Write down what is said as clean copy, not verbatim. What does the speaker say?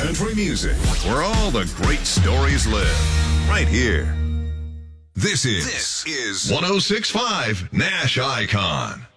country music, where all the great stories live. Right here. This is 106.5 Nash Icon.